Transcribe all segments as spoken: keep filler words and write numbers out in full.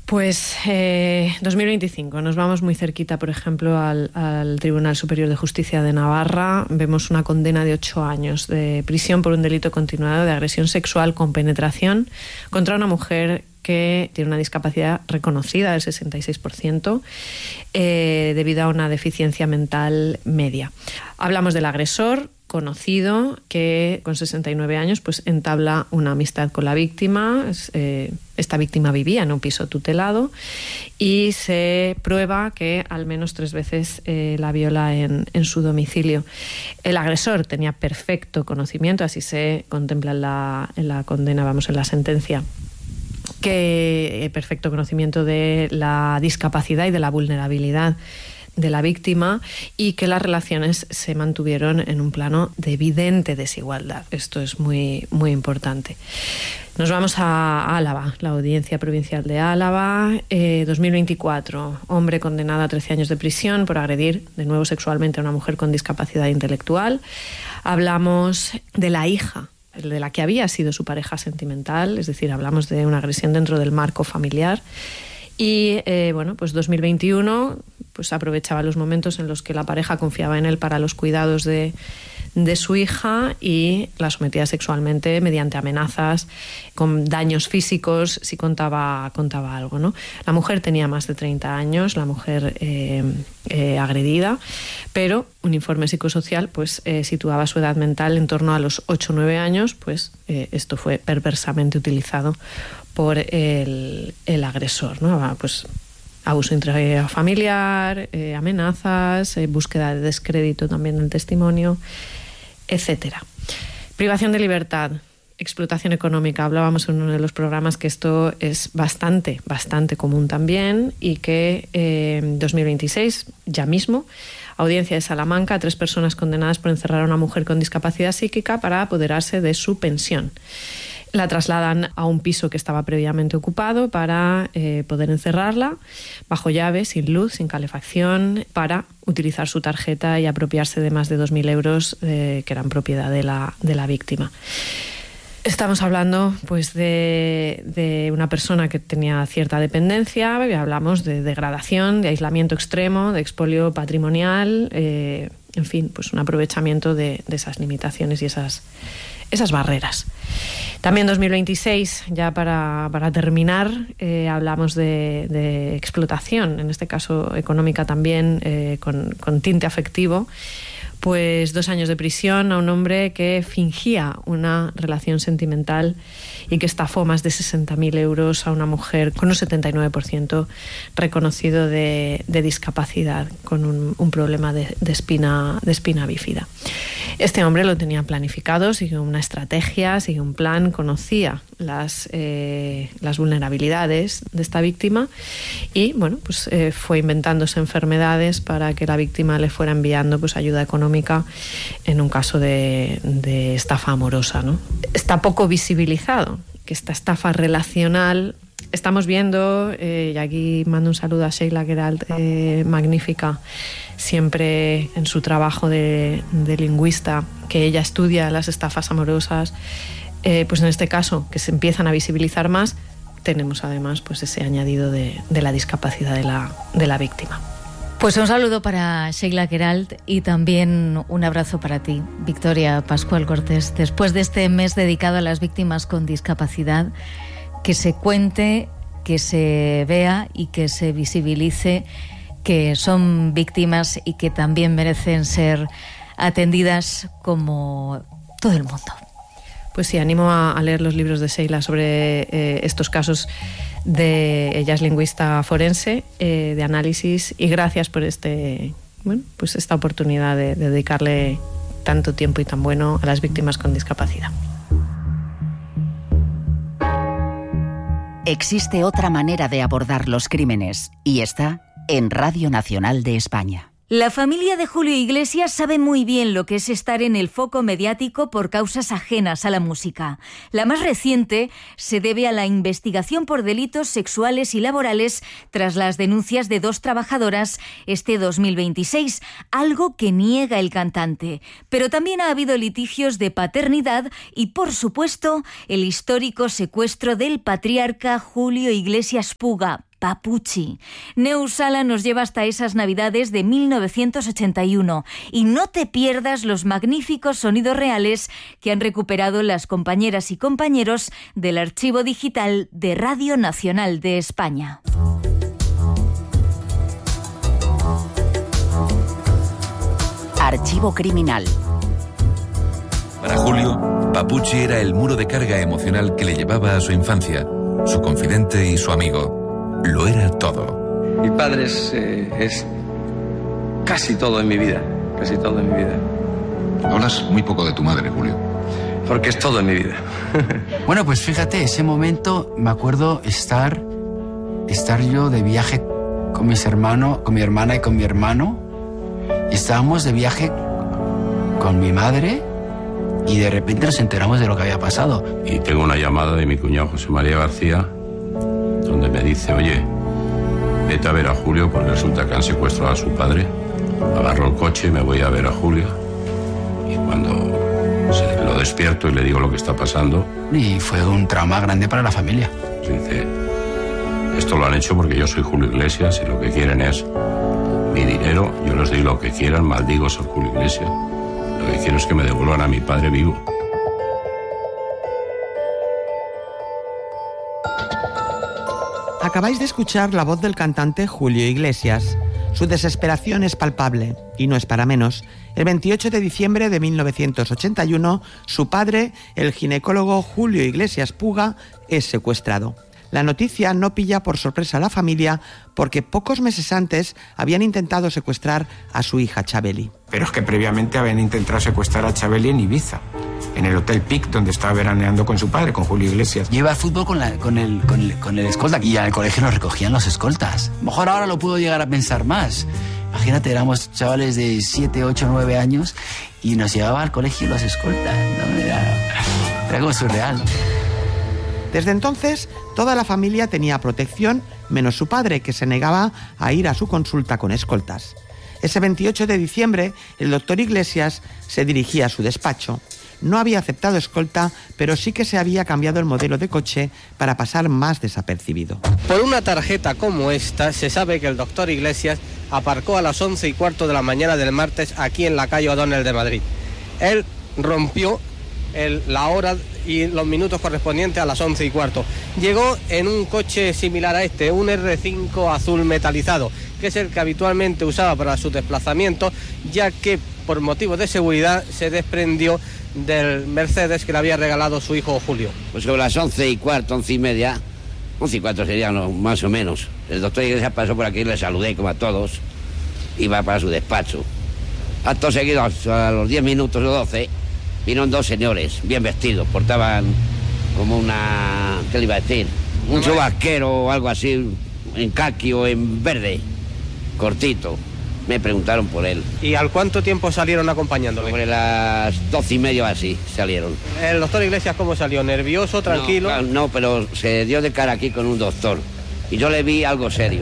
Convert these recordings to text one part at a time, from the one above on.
Pues eh, dos mil veinticinco, nos vamos muy cerquita, por ejemplo, al, al Tribunal Superior de Justicia de Navarra. Vemos una condena de ocho años de prisión por un delito continuado de agresión sexual con penetración contra una mujer que tiene una discapacidad reconocida del sesenta y seis por ciento eh, debido a una deficiencia mental media. Hablamos del agresor conocido que con sesenta y nueve años pues entabla una amistad con la víctima. Eh, esta víctima vivía en un piso tutelado y se prueba que al menos tres veces eh, la viola en, en su domicilio. El agresor tenía perfecto conocimiento, así se contempla en la, en la condena, vamos, en la sentencia, que perfecto conocimiento de la discapacidad y de la vulnerabilidad de la víctima y que las relaciones se mantuvieron en un plano de evidente desigualdad. Esto es muy, muy importante. Nos vamos a Álava, la Audiencia Provincial de Álava, eh, dos mil veinticuatro, hombre condenado a trece años de prisión por agredir de nuevo sexualmente a una mujer con discapacidad intelectual. Hablamos de la hija de la que había sido su pareja sentimental, es decir, hablamos de una agresión dentro del marco familiar. Y eh, bueno, pues dos mil veintiuno pues aprovechaba los momentos en los que la pareja confiaba en él para los cuidados de, de su hija y la sometía sexualmente mediante amenazas, con daños físicos, si contaba, contaba algo, ¿no? La mujer tenía más de treinta años, la mujer eh, eh, agredida, pero un informe psicosocial pues eh, situaba su edad mental en torno a los ocho o nueve años, pues eh, esto fue perversamente utilizado por el, el agresor, ¿no? Pues abuso intrafamiliar, eh, amenazas, eh, búsqueda de descrédito también del testimonio, etcétera. Privación de libertad, explotación económica. Hablábamos en uno de los programas que esto es bastante, bastante común también y que eh, en dos mil veintiséis, ya mismo, Audiencia de Salamanca, tres personas condenadas por encerrar a una mujer con discapacidad psíquica para apoderarse de su pensión. La trasladan a un piso que estaba previamente ocupado para eh, poder encerrarla bajo llave, sin luz, sin calefacción, para utilizar su tarjeta y apropiarse de más de dos mil euros eh, que eran propiedad de la, de la víctima. Estamos hablando pues de, de una persona que tenía cierta dependencia, hablamos de degradación, de aislamiento extremo, de expolio patrimonial, eh, en fin, pues un aprovechamiento de, de esas limitaciones y esas, esas barreras. También dos mil veintiséis, ya para, para terminar, eh, hablamos de, de explotación, en este caso económica también, eh, con, con tinte afectivo. Pues dos años de prisión a un hombre que fingía una relación sentimental y que estafó más de sesenta mil euros a una mujer con un setenta y nueve por ciento reconocido de, de discapacidad, con un, un problema de, de, espina, de espina bífida. Este hombre lo tenía planificado, siguió una estrategia, siguió un plan, conocía las, eh, las vulnerabilidades de esta víctima y bueno, pues eh, fue inventándose enfermedades para que la víctima le fuera enviando pues ayuda económica en un caso de, de estafa amorosa, ¿no? Está poco visibilizado que esta estafa relacional, estamos viendo, eh, y aquí mando un saludo a Sheila Queralt, eh, magnífica, siempre en su trabajo de, de lingüista, que ella estudia las estafas amorosas, eh, pues en este caso, que se empiezan a visibilizar más, tenemos además pues ese añadido de, de la discapacidad de la, de la víctima. Pues un saludo para Sheila Queralt y también un abrazo para ti, Victoria Pascual Cortés. Después de este mes dedicado a las víctimas con discapacidad, que se cuente, que se vea y que se visibilice que son víctimas y que también merecen ser atendidas como todo el mundo. Pues sí, animo a, a leer los libros de Sheila sobre eh, estos casos. De ella es lingüista forense, eh, de análisis, y gracias por este, bueno, pues esta oportunidad de, de dedicarle tanto tiempo y tan bueno a las víctimas con discapacidad. Existe otra manera de abordar los crímenes y está en Radio Nacional de España. La familia de Julio Iglesias sabe muy bien lo que es estar en el foco mediático por causas ajenas a la música. La más reciente se debe a la investigación por delitos sexuales y laborales tras las denuncias de dos trabajadoras este dos mil veintiséis, algo que niega el cantante. Pero también ha habido litigios de paternidad y, por supuesto, el histórico secuestro del patriarca Julio Iglesias Puga. Papuchi. Neus Sala nos lleva hasta esas Navidades de mil novecientos ochenta y uno y no te pierdas los magníficos sonidos reales que han recuperado las compañeras y compañeros del archivo digital de Radio Nacional de España. Archivo criminal. Para Julio, Papuchi era el muro de carga emocional que le llevaba a su infancia, su confidente y su amigo. Lo era todo. Mi padre es, eh, es casi todo en mi vida, casi todo en mi vida. Hablas muy poco de tu madre, Julio. Porque es todo en mi vida. Bueno, pues fíjate, ese momento me acuerdo estar, estar yo de viaje con mis hermanos, con mi hermana y con mi hermano. Y estábamos de viaje con mi madre y de repente nos enteramos de lo que había pasado. Y tengo una llamada de mi cuñado José María García, donde me dice, oye, vete a ver a Julio porque resulta que han secuestrado a su padre. Agarro el coche y me voy a ver a Julio. Y cuando se, lo despierto y le digo lo que está pasando... Y fue un trauma grande para la familia. Dice, esto lo han hecho porque yo soy Julio Iglesias y lo que quieren es mi dinero. Yo les doy lo que quieran, maldigo ser Julio Iglesias. Lo que quiero es que me devuelvan a mi padre vivo. Acabáis de escuchar la voz del cantante Julio Iglesias. Su desesperación es palpable, y no es para menos. El veintiocho de diciembre de mil novecientos ochenta y uno, su padre, el ginecólogo Julio Iglesias Puga, es secuestrado. La noticia no pilla por sorpresa a la familia porque pocos meses antes habían intentado secuestrar a su hija Chabeli. Pero es que previamente habían intentado secuestrar a Chabeli en Ibiza, en el Hotel Pic, donde estaba veraneando con su padre, con Julio Iglesias. Yo iba al fútbol con, la, con, el, con, el, con el escolta y en el colegio nos recogían los escoltas. Mejor ahora lo puedo llegar a pensar más. Imagínate, éramos chavales de siete, ocho, nueve años y nos llevaba al colegio los escoltas, ¿no? Era, era como surreal. Desde entonces, toda la familia tenía protección, menos su padre, que se negaba a ir a su consulta con escoltas. Ese veintiocho de diciembre, el doctor Iglesias se dirigía a su despacho. No había aceptado escolta, pero sí que se había cambiado el modelo de coche para pasar más desapercibido. Por una tarjeta como esta, se sabe que el doctor Iglesias aparcó a las once y cuarto de la mañana del martes aquí en la calle O'Donnell de Madrid. Él rompió el, la hora y los minutos correspondientes a las once y cuarto. Llegó en un coche similar a este, un erre cinco azul metalizado, que es el que habitualmente usaba para su desplazamiento, ya que por motivos de seguridad se desprendió del Mercedes que le había regalado su hijo Julio. Pues sobre las once y cuarto, once y media, once y cuatro sería no, más o menos. El doctor Iglesias pasó por aquí, le saludé como a todos, iba para su despacho. Acto seguido, a los diez minutos o doce, vinieron dos señores, bien vestidos, portaban como una, ¿qué le iba a decir? Un chubasquero o algo así, en caqui o en verde, cortito. Me preguntaron por él. ¿Y al cuánto tiempo salieron acompañándole? Sobre las doce y media o así salieron. ¿El doctor Iglesias cómo salió? ¿Nervioso, tranquilo? No, no, pero se dio de cara aquí con un doctor. Y yo le vi algo serio.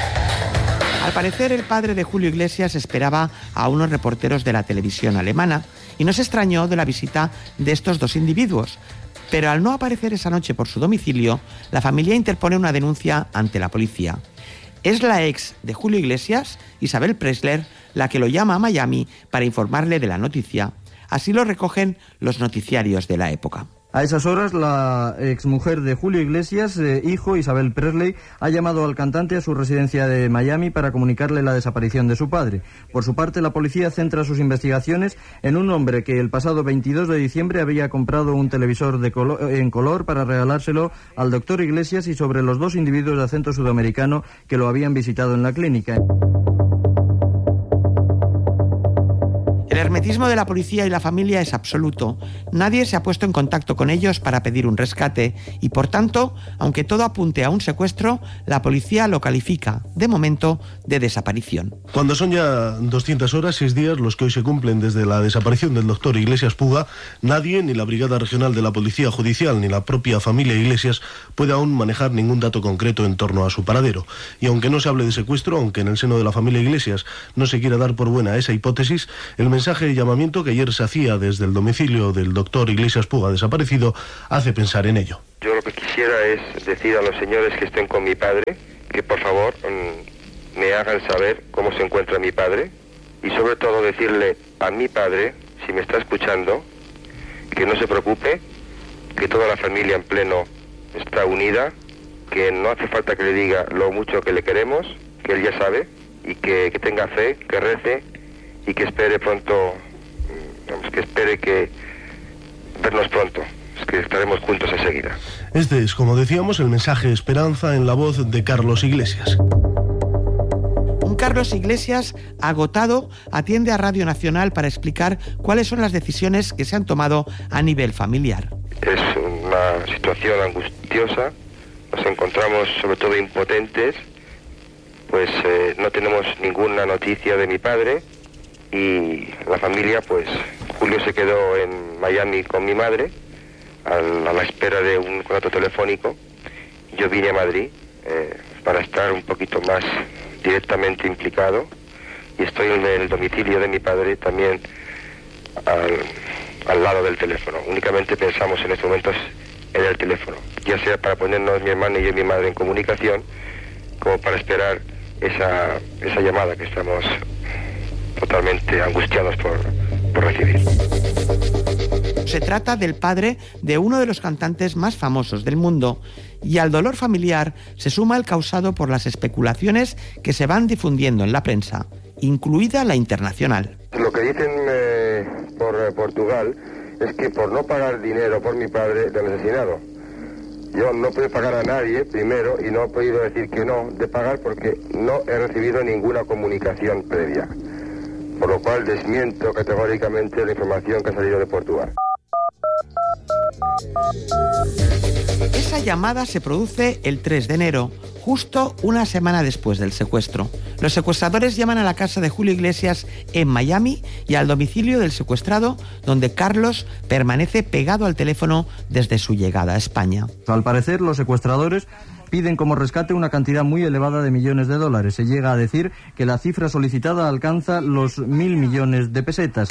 Al parecer, el padre de Julio Iglesias esperaba a unos reporteros de la televisión alemana y no se extrañó de la visita de estos dos individuos. Pero al no aparecer esa noche por su domicilio, la familia interpone una denuncia ante la policía. Es la ex de Julio Iglesias, Isabel Pressler, la que lo llama a Miami para informarle de la noticia. Así lo recogen los noticiarios de la época. A esas horas, la exmujer de Julio Iglesias, eh, hijo Isabel Presley, ha llamado al cantante a su residencia de Miami para comunicarle la desaparición de su padre. Por su parte, la policía centra sus investigaciones en un hombre que el pasado veintidós de diciembre había comprado un televisor de colo- en color para regalárselo al doctor Iglesias y sobre los dos individuos de acento sudamericano que lo habían visitado en la clínica. El hermetismo de la policía y la familia es absoluto. Nadie se ha puesto en contacto con ellos para pedir un rescate y, por tanto, aunque todo apunte a un secuestro, la policía lo califica, de momento, de desaparición. Cuando son ya doscientas horas, seis días, los que hoy se cumplen desde la desaparición del doctor Iglesias Puga, nadie, ni la Brigada Regional de la Policía Judicial, ni la propia familia Iglesias, puede aún manejar ningún dato concreto en torno a su paradero. Y aunque no se hable de secuestro, aunque en el seno de la familia Iglesias no se quiera dar por buena esa hipótesis, el mensaje de llamamiento que ayer se hacía desde el domicilio del doctor Iglesias Puga desaparecido hace pensar en ello. Yo lo que quisiera es decir a los señores que estén con mi padre que por favor mmm, me hagan saber cómo se encuentra mi padre y sobre todo decirle a mi padre, si me está escuchando, que no se preocupe, que toda la familia en pleno está unida, que no hace falta que le diga lo mucho que le queremos, que él ya sabe, y que, que tenga fe, que rece y que espere pronto, vamos, que espere que vernos pronto, es que estaremos juntos enseguida. Este es, como decíamos, el mensaje de esperanza en la voz de Carlos Iglesias. Un Carlos Iglesias agotado atiende a Radio Nacional para explicar cuáles son las decisiones que se han tomado a nivel familiar. Es una situación angustiosa, nos encontramos sobre todo impotentes, pues eh, no tenemos ninguna noticia de mi padre y la familia, pues Julio se quedó en Miami con mi madre a la, a la espera de un contrato telefónico. Yo vine a Madrid eh, para estar un poquito más directamente implicado y estoy en el domicilio de mi padre también al, al lado del teléfono. Únicamente pensamos en estos momentos en el teléfono, ya sea para ponernos mi hermana y yo y mi madre en comunicación, como para esperar esa, esa llamada que estamos totalmente angustiados por, por recibir. Se trata del padre de uno de los cantantes más famosos del mundo y al dolor familiar se suma el causado por las especulaciones que se van difundiendo en la prensa, incluida la internacional. Lo que dicen eh, por eh, Portugal es que por no pagar dinero por mi padre le han asesinado. Yo no puedo pagar a nadie, primero, y no he podido decir que no de pagar porque no he recibido ninguna comunicación previa. Por lo cual desmiento categóricamente la información que ha salido de Portugal. Esa llamada se produce el tres de enero, justo una semana después del secuestro. Los secuestradores llaman a la casa de Julio Iglesias en Miami y al domicilio del secuestrado, donde Carlos permanece pegado al teléfono desde su llegada a España. Al parecer, los secuestradores piden como rescate una cantidad muy elevada de millones de dólares. Se llega a decir que la cifra solicitada alcanza los mil millones de pesetas.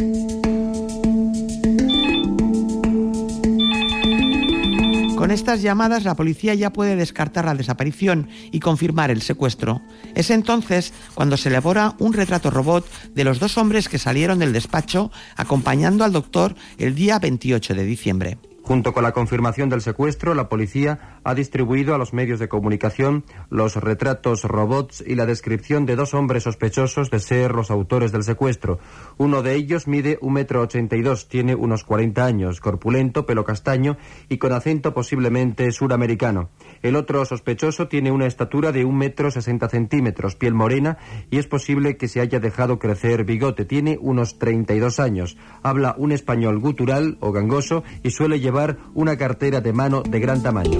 Con estas llamadas la policía ya puede descartar la desaparición y confirmar el secuestro. Es entonces cuando se elabora un retrato robot de los dos hombres que salieron del despacho acompañando al doctor el día veintiocho de diciembre. Junto con la confirmación del secuestro, la policía ha distribuido a los medios de comunicación los retratos robots y la descripción de dos hombres sospechosos de ser los autores del secuestro. Uno de ellos mide un metro ochenta y dos, tiene unos cuarenta años, corpulento, pelo castaño y con acento posiblemente suramericano. El otro sospechoso tiene una estatura de un metro sesenta centímetros, piel morena y es posible que se haya dejado crecer bigote. Tiene unos treinta y dos años, habla un español gutural o gangoso y suele llevar una cartera de mano de gran tamaño.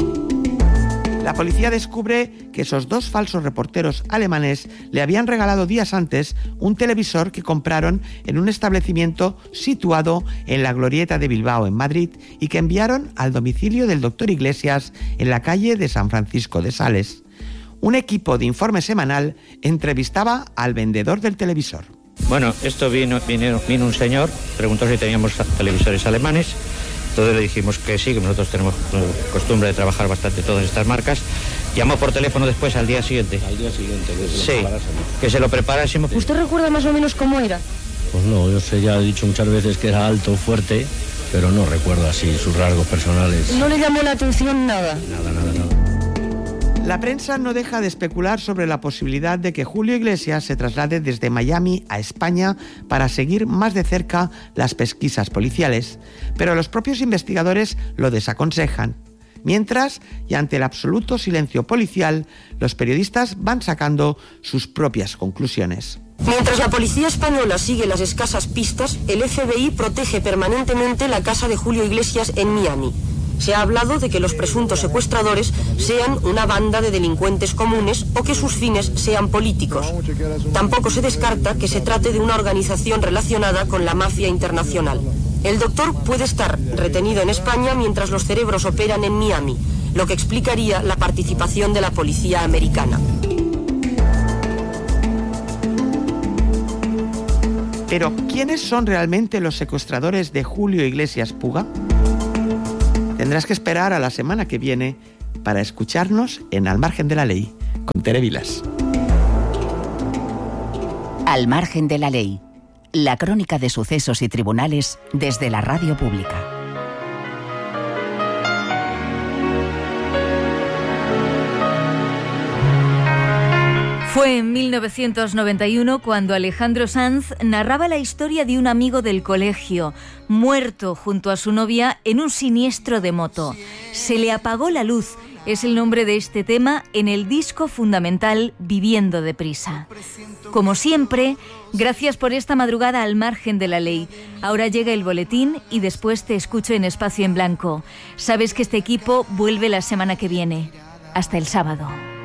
La policía descubre que esos dos falsos reporteros alemanes le habían regalado días antes un televisor que compraron en un establecimiento situado en la Glorieta de Bilbao, en Madrid, y que enviaron al domicilio del doctor Iglesias en la calle de San Francisco de Sales. Un equipo de informe semanal entrevistaba al vendedor del televisor. Bueno, esto vino, vino, vino un señor, preguntó si teníamos televisores alemanes. Entonces le dijimos que sí, que nosotros tenemos costumbre de trabajar bastante todas estas marcas. Llamó por teléfono después al día siguiente. Al día siguiente, que se sí, lo preparásemos. Que se lo preparásemos. ¿Usted recuerda más o menos cómo era? Pues no, yo sé, ya he dicho muchas veces que era alto, fuerte, pero no recuerdo así sus rasgos personales. ¿No le llamó la atención nada? Nada, nada, nada. La prensa no deja de especular sobre la posibilidad de que Julio Iglesias se traslade desde Miami a España para seguir más de cerca las pesquisas policiales, pero los propios investigadores lo desaconsejan. Mientras, y ante el absoluto silencio policial, los periodistas van sacando sus propias conclusiones. Mientras la policía española sigue las escasas pistas, el F B I protege permanentemente la casa de Julio Iglesias en Miami. Se ha hablado de que los presuntos secuestradores sean una banda de delincuentes comunes o que sus fines sean políticos. Tampoco se descarta que se trate de una organización relacionada con la mafia internacional. El doctor puede estar retenido en España mientras los cerebros operan en Miami, lo que explicaría la participación de la policía americana. Pero, ¿quiénes son realmente los secuestradores de Julio Iglesias Puga? Tendrás que esperar a la semana que viene para escucharnos en Al Margen de la Ley. con Tere Vilas. Al margen de la ley, la crónica de sucesos y tribunales desde la radio pública. Fue en mil novecientos noventa y uno cuando Alejandro Sanz narraba la historia de un amigo del colegio, muerto junto a su novia en un siniestro de moto. Se le apagó la luz, es el nombre de este tema en el disco fundamental Viviendo deprisa. Como siempre, gracias por esta madrugada al margen de la ley. Ahora llega el boletín y después te escucho en Espacio en Blanco. Sabes que este equipo vuelve la semana que viene. Hasta el sábado.